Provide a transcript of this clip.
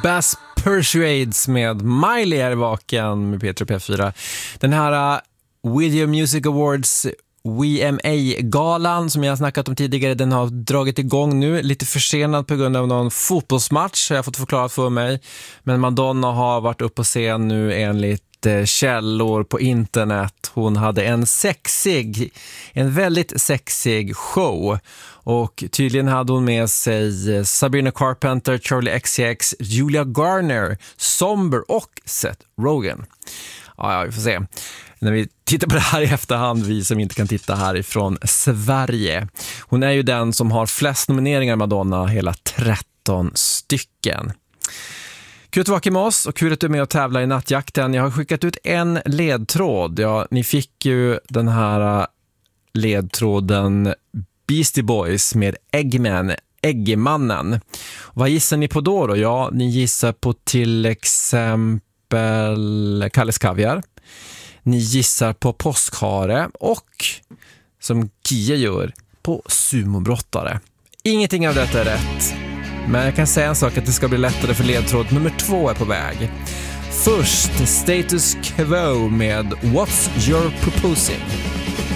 Bass Persuades med Miley är vaken med P3 P4. Den här Video Music Awards WMA-galan som jag har snackat om tidigare, den har dragit igång nu, lite försenad på grund av någon fotbollsmatch, har jag fått förklarat för mig. Men Madonna har varit upp på scen nu enligt källor på internet. Hon hade en väldigt sexig show. Och tydligen hade hon med sig Sabrina Carpenter, Charlie XCX, Julia Garner, Somber och Seth Rogen. Ja, vi får se. När vi tittar på det här i efterhand, vi som inte kan titta härifrån Sverige. Hon är ju den som har flest nomineringar, Madonna, hela 13 stycken. Kul att vara med oss och kul att du är med och tävlar i nattjakten. Jag har skickat ut en ledtråd. Ja, ni fick ju den här ledtråden Beastie Boys med Äggmannen. Vad gissar ni på då? Ja, ni gissar på till exempel Kalles Kaviar. Ni gissar på påskhare och, som Kia gör, på sumobrottare. Ingenting av detta är rätt. Men jag kan säga en sak, att det ska bli lättare för ledtråd nummer 2 är på väg. Först Status Quo med What's Your Proposing?